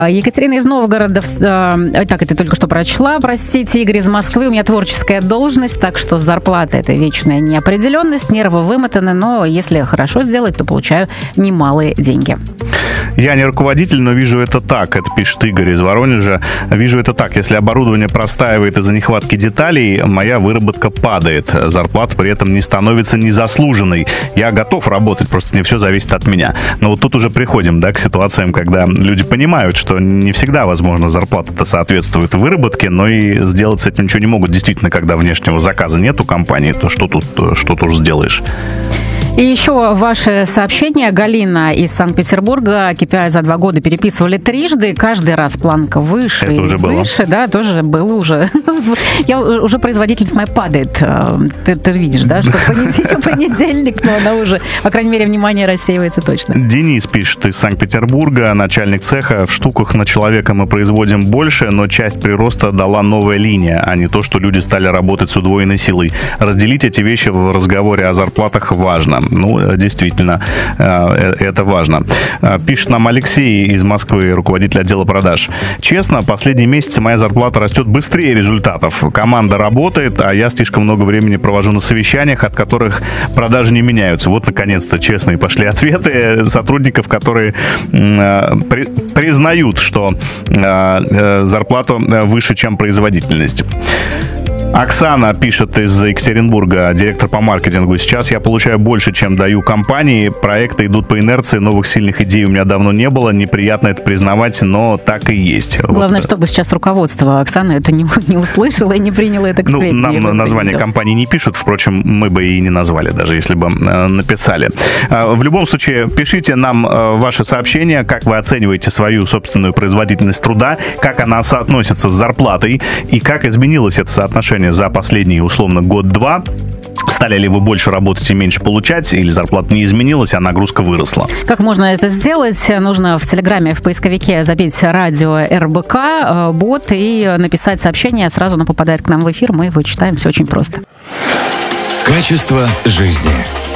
Екатерина из Новгорода. Так, это только что прочла. Простите, Игорь из Москвы. У меня творческая должность, так что зарплата — это вечная неопределенность, нервы вымотаны, но если хорошо сделать, то получаю немалые деньги. Я не руководитель, но вижу это так. Это пишет Игорь из Воронежа. Вижу это так. Если оборудование простаивает из-за нехватки деталей, моя выработка падает. Зарплата при этом не становится незаслуженной. Я готов работать, просто не все зависит от меня. Но вот тут уже приходим, да, к ситуациям, когда люди понимают, что не всегда, возможно, зарплата-то соответствует выработке, но и сделать с этим ничего не могут. Действительно, когда внешнего заказа нет у компании, то что тут уж сделаешь? И еще ваше сообщение. Галина из Санкт-Петербурга. KPI за 2 года переписывали 3, каждый раз планка выше это и уже выше. Было. Да, тоже было уже. Уже производительность моя падает. Ты видишь, да, что понедельник, но она уже, по крайней мере, внимание рассеивается точно. Денис пишет из Санкт-Петербурга, начальник цеха. В штуках на человека мы производим больше, но часть прироста дала новая линия, а не то, что люди стали работать с удвоенной силой. Разделить эти вещи в разговоре о зарплатах важно. Ну, действительно, это важно. Пишет нам Алексей из Москвы, руководитель отдела продаж. Честно, последние месяцы моя зарплата растет быстрее результатов. Команда работает, а я слишком много времени провожу на совещаниях, от которых продажи не меняются. Вот, наконец-то, честные пошли ответы сотрудников, которые признают, что зарплата выше, чем производительность. Оксана пишет из Екатеринбурга, директор по маркетингу. Сейчас я получаю больше, чем даю компании. Проекты идут по инерции, новых сильных идей у меня давно не было. Неприятно это признавать, но так и есть. Главное, чтобы сейчас руководство Оксаны это не услышало и не приняло это к сведению. Нам название компании не пишут, впрочем, мы бы и не назвали, даже если бы написали. В любом случае, пишите нам ваши сообщения, как вы оцениваете свою собственную производительность труда, как она соотносится с зарплатой и как изменилось это соотношение за последний, условно, год-два. Стали ли вы больше работать и меньше получать, или зарплата не изменилась, а нагрузка выросла? Как можно это сделать? Нужно в Телеграме, в поисковике забить радио РБК, бот, и написать сообщение, сразу оно попадает к нам в эфир, мы его читаем, все очень просто. Качество жизни.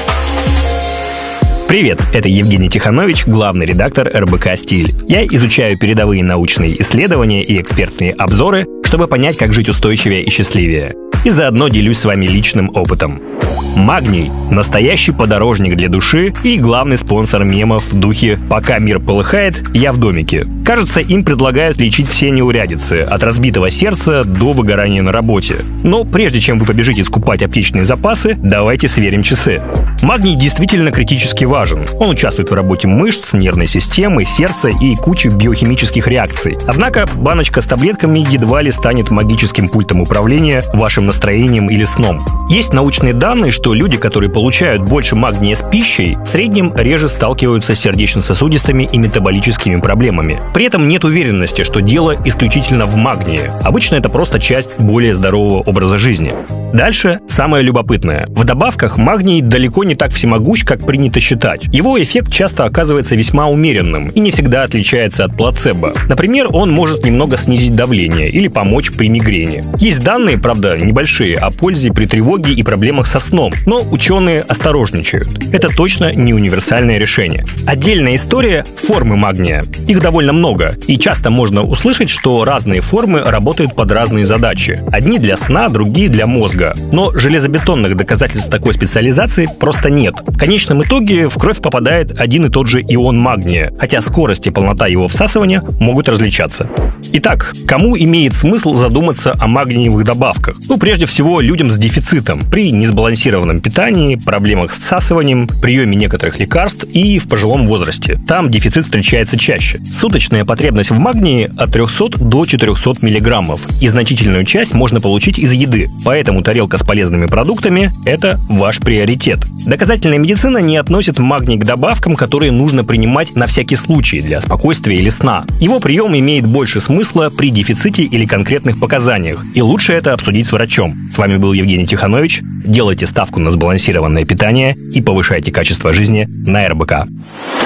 Привет, это Евгений Тиханович, главный редактор РБК «Стиль». Я изучаю передовые научные исследования и экспертные обзоры, чтобы понять, как жить устойчивее и счастливее. И заодно делюсь с вами личным опытом. Магний – настоящий подорожник для души и главный спонсор мемов в духе «Пока мир полыхает, я в домике». Кажется, им предлагают лечить все неурядицы, от разбитого сердца до выгорания на работе. Но прежде чем вы побежите скупать аптечные запасы, давайте сверим часы. Магний действительно критически важен. Он участвует в работе мышц, нервной системы, сердца и кучи биохимических реакций. Однако баночка с таблетками едва ли станет магическим пультом управления вашим настроением или сном. Есть научные данные, что люди, которые получают больше магния с пищей, в среднем реже сталкиваются с сердечно-сосудистыми и метаболическими проблемами. При этом нет уверенности, что дело исключительно в магнии. Обычно это просто часть более здорового образа жизни. Дальше самое любопытное. В добавках магний далеко не так всемогущ, как принято считать. Его эффект часто оказывается весьма умеренным и не всегда отличается от плацебо. Например, он может немного снизить давление или помочь при мигрени. Есть данные, правда, небольшие, о пользе при тревоге и проблемах со сном, но ученые осторожничают. Это точно не универсальное решение. Отдельная история – формы магния. Их довольно много, и часто можно услышать, что разные формы работают под разные задачи. Одни для сна, другие для мозга. Но железобетонных доказательств такой специализации просто нет. В конечном итоге в кровь попадает один и тот же ион магния, хотя скорость и полнота его всасывания могут различаться. Итак, кому имеет смысл задуматься о магниевых добавках? Прежде всего, людям с дефицитом, при несбалансированном питании, проблемах с всасыванием, приеме некоторых лекарств и в пожилом возрасте. Там дефицит встречается чаще. Суточная потребность в магнии от 300 до 400 мг, и значительную часть можно получить из еды, поэтому тарелка с полезными продуктами – это ваш приоритет. Доказательная медицина не относит магний к добавкам, которые нужно принимать на всякий случай для спокойствия или сна. Его прием имеет больше смысла при дефиците или конкретных показаниях, и лучше это обсудить с врачом. С вами был Евгений Тиханович. Делайте ставку на сбалансированное питание и повышайте качество жизни на РБК.